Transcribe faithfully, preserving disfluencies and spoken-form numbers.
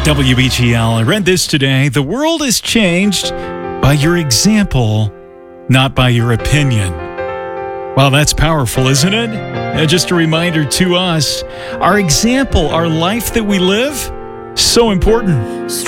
W B G L. I read this today. The world is changed by your example, not by your opinion. Well, that's powerful, isn't it? And just a reminder to us, our example, our life that we live, so important.